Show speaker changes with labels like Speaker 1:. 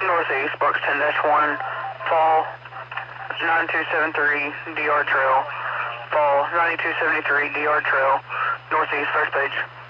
Speaker 1: Northeast, box 10-1, fall 9273 DR Trail, fall 9273 DR Trail, Northeast, first page.